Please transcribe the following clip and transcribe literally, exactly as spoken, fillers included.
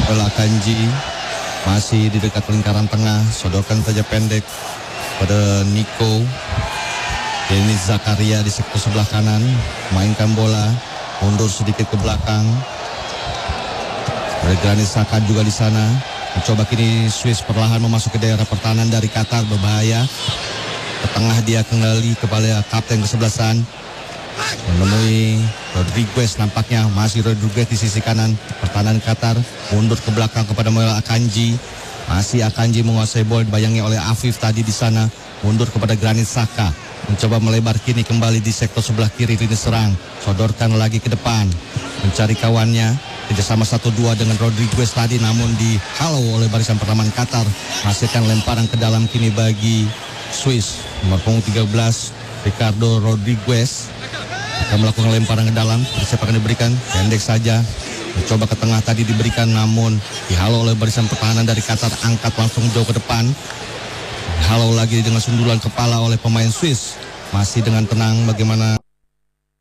bola Kanji masih di dekat lingkaran tengah, sodorkan saja pendek pada Nico. Denis Zakaria di sektor sebelah kanan, mainkan bola, mundur sedikit ke belakang. Ada Granit Xhaka juga di sana. Mencoba kini Swiss perlahan memasuki daerah pertahanan dari Qatar, berbahaya. Ke tengah dia kembali kepada kapten kesebelasan, menemui Rodriguez, nampaknya masih Rodriguez di sisi kanan. Pertahanan Qatar mundur ke belakang kepada Moel Akanji. Masih Akanji menguasai bola, dibayangi oleh Afif tadi di sana. Mundur kepada Granit Xhaka, mencoba melebar kini kembali di sektor sebelah kiri lini serang. Sodorkan lagi ke depan, mencari kawannya. Kerjasama satu dua dengan Rodriguez tadi, namun dihalau oleh barisan pertahanan Qatar. Hasilkan lemparan ke dalam kini bagi Swiss. Nomor punggung tiga belas Ricardo Rodriguez akan melakukan lemparan ke dalam. Siapa akan diberikan? Pendek saja. Mencoba ke tengah tadi diberikan, namun dihalau oleh barisan pertahanan dari Qatar. Angkat langsung jauh ke depan. Halau lagi dengan sundulan kepala oleh pemain Swiss. Masih dengan tenang bagaimana